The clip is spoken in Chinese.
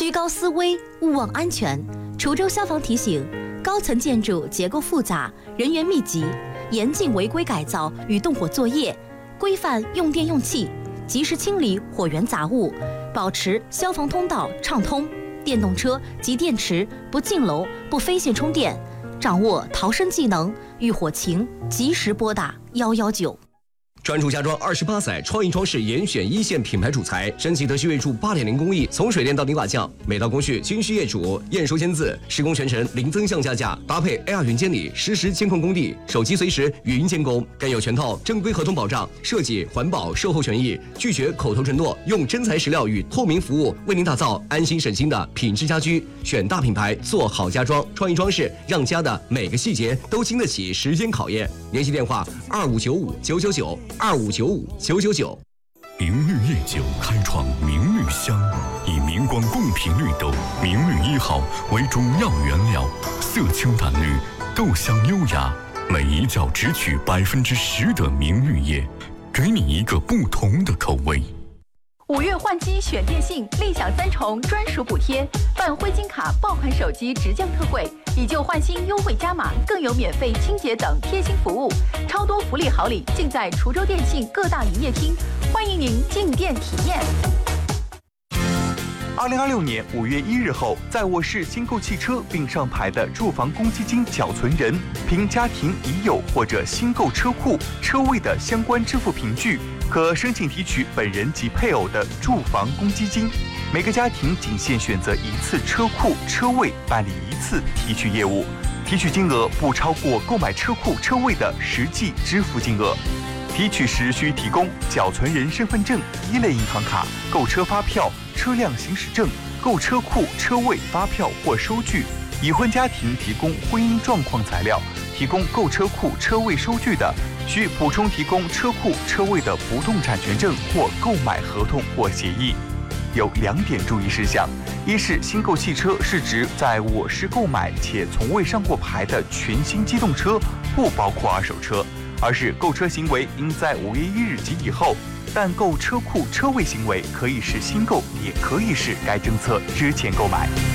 居高思危，勿忘安全。滁州消防提醒：高层建筑结构复杂，人员密集，严禁违规改造与动火作业，规范用电用气，及时清理火源杂物，保持消防通道畅通。电动车及电池不进楼、不飞线充电，掌握逃生技能，遇火情及时拨打119。 专注家装28载，创意装饰严选1线品牌主材，升级德系锐铸8.0工艺，从水电到泥瓦匠，每道工序均需业主验收签字，施工全程零增项加价，搭配 AR 云监理，实时监控工地，手机随时语音监工，更有全套正规合同保障，设计、环保、售后权益，拒绝口头承诺，用真材实料与透明服务，为您打造安心省心的品质家居。选大品牌，做好家装，创意装饰，让家的每个细节都经得起时间考验。联系电话2595-999，2595-999。 明绿夜酒开创明绿香，以明光贡品绿豆明绿1号为主要原料，色清淡绿，豆香优雅，每一角只取10%的明绿叶，给你一个不同的口味。 5月换机选电信，立享3重专属补贴，办灰金卡爆款手机直降特惠，以旧换新优惠加码，更有免费清洁等贴心服务，超多福利好礼尽在滁州电信各大营业厅，欢迎您进店体验。 2026年5月1日后，在我市新购汽车并上牌的住房公积金缴存人，凭家庭已有或者新购车库车位的相关支付凭据，可申请提取本人及配偶的住房公积金。每个家庭仅限选择1次车库车位办理1次提取业务，提取金额不超过购买车库车位的实际支付金额。提取时需提供缴存人身份证、1类银行卡、购车发票、车辆行驶证、购车库车位发票或收据。已婚家庭提供婚姻状况材料，提供购车库车位收据的，需补充提供车库车位的不动产权证或购买合同或协议。有2点注意事项：一是新购汽车是指在我市购买且从未上过牌的全新机动车，不包括二手车；二是购车行为应在5月1日及以后，但购车库车位行为可以是新购，也可以是该政策之前购买。